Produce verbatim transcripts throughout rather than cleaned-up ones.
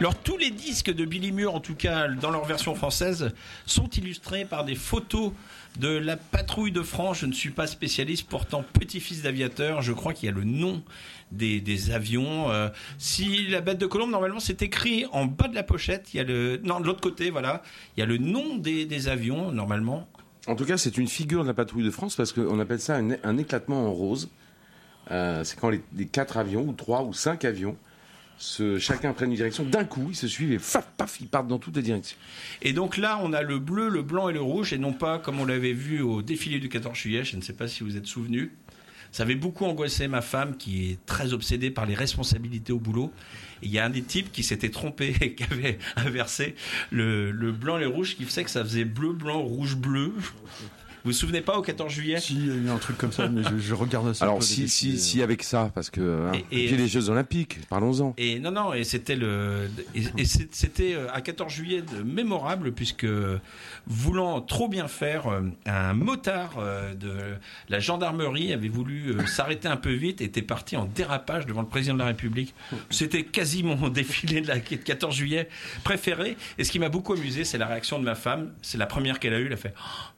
Alors tous les disques de Billy Muir, en tout cas dans leur version française, sont illustrés par des photos de la patrouille de France. Je ne suis pas spécialiste, pourtant petit-fils d'aviateur. Je crois qu'il y a le nom des, des avions. Euh, si la bête de Colombe, normalement, c'est écrit en bas de la pochette. Il y a le non de l'autre côté, voilà. Il y a le nom des, des avions normalement. En tout cas, c'est une figure de la patrouille de France parce qu'on appelle ça un, un éclatement en rose. Euh, c'est quand les, les quatre avions, ou trois, ou cinq avions, se, chacun prenne une direction. D'un coup, ils se suivent et paf, paf, ils partent dans toutes les directions. Et donc là, on a le bleu, le blanc et le rouge, et non pas comme on l'avait vu au défilé du quatorze juillet. Je ne sais pas si vous êtes souvenu. Ça avait beaucoup angoissé ma femme, qui est très obsédée par les responsabilités au boulot. Et il y a un des types qui s'était trompé et qui avait inversé le, le blanc et le rouge, qui faisait que ça faisait bleu, blanc, rouge, bleu. Vous vous souvenez pas au quatorze juillet ? Si, il y a eu un truc comme ça, mais je, je regarde ça. Alors, si, si, si, avec ça, parce que. Hein, et, et, puis les Jeux Olympiques, parlons-en. Et non, non, et c'était le. Et, et c'était un quatorze juillet mémorable, puisque, voulant trop bien faire, un motard de la gendarmerie avait voulu s'arrêter un peu vite et était parti en dérapage devant le président de la République. C'était quasi mon défilé de la quatorze juillet préféré. Et ce qui m'a beaucoup amusé, c'est la réaction de ma femme. C'est la première qu'elle a eue. Elle a fait.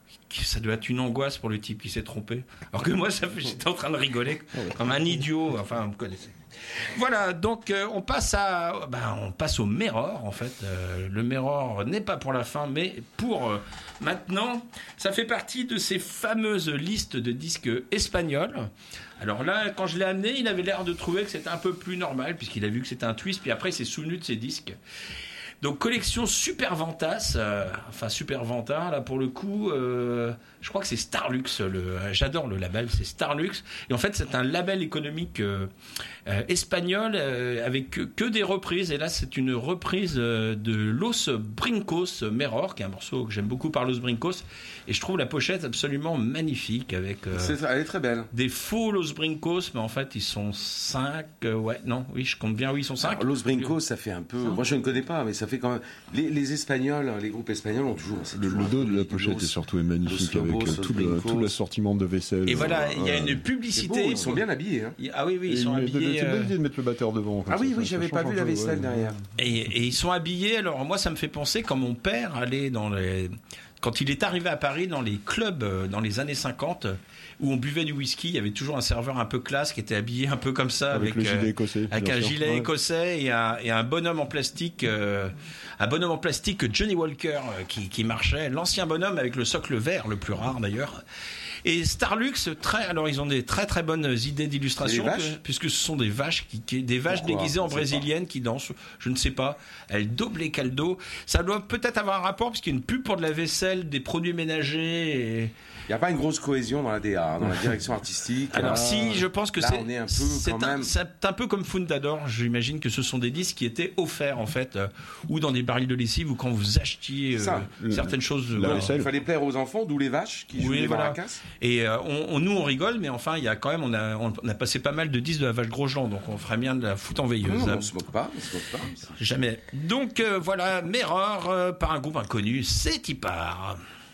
Ça doit être une angoisse pour le type qui s'est trompé. Alors que moi, ça, j'étais en train de rigoler comme un idiot. Enfin, vous me connaissez. Voilà, donc euh, on passe à, ben, on passe au Meror en fait. Euh, le Meror n'est pas pour la fin, mais pour euh, maintenant. Ça fait partie de ces fameuses listes de disques espagnols. Alors là, quand je l'ai amené, il avait l'air de trouver que c'était un peu plus normal puisqu'il a vu que c'était un twist. Puis après, il s'est souvenu de ses disques. Donc collection Super Ventas, euh, enfin Super Venta là pour le coup, euh, je crois que c'est Starlux, le, euh, j'adore le label, c'est Starlux, et en fait c'est un label économique euh, euh, espagnol euh, avec que, que des reprises, et là c'est une reprise euh, de Los Brincos Meror, qui est un morceau que j'aime beaucoup par Los Brincos, et je trouve la pochette absolument magnifique avec euh, c'est, elle est très belle. Des faux Los Brincos, mais en fait ils sont cinq, euh, ouais non, oui je compte bien, oui ils sont cinq. Alors, Los Brincos ça fait un peu, moi je ne connais pas, mais ça fait quand même. Les, les Espagnols, les groupes espagnols ont toujours. Le, le dos de la pochette est surtout magnifique Los avec Lobos, tout, le, tout l'assortiment de vaisselle. Et voilà, il y a une publicité. Beau, ils sont bien habillés. Hein. Ah oui, oui, ils sont habillés. C'est une bonne idée de mettre le batteur devant. Ah oui, oui, j'avais pas vu la vaisselle derrière. Et, et ils sont habillés. Alors moi, ça me fait penser quand mon père allait dans les. Quand il est arrivé à Paris dans les clubs dans les années cinquante où on buvait du whisky, il y avait toujours un serveur un peu classe qui était habillé un peu comme ça avec, avec, le gilet euh, écossais, avec un sûr. gilet ouais. écossais et un, et un bonhomme en plastique, euh, un bonhomme en plastique Johnny Walker euh, qui, qui marchait, l'ancien bonhomme avec le socle vert, le plus rare d'ailleurs. Et Starlux, très, alors ils ont des très très bonnes idées d'illustration que, puisque ce sont des vaches qui, qui des vaches Pourquoi déguisées en brésiliennes qui dansent. Je ne sais pas. Elles daubent les caldos. Ça doit peut-être avoir un rapport puisqu'il y a une pub pour de la vaisselle, des produits ménagers. Et... Il n'y a pas une grosse cohésion dans la D A, dans la direction artistique. Alors là, si, je pense que là, c'est, on est un peu c'est, quand un, même... c'est un peu comme Fundador. J'imagine que ce sont des disques qui étaient offerts en fait, euh, ou dans des barils de lessive, ou quand vous achetiez euh, le, certaines choses. La voilà. Il fallait plaire aux enfants, d'où les vaches qui jouent oui, les voilà. maracas. Et euh, on, on, nous on rigole, mais enfin il y a quand même, on a, on a passé pas mal de disques de la vache Grosjean, donc on ferait bien de la foutre en veilleuse. Non, non, on se moque pas, on se moque pas. Jamais. Donc euh, voilà, Meror euh, par un groupe inconnu, c'est Tipar.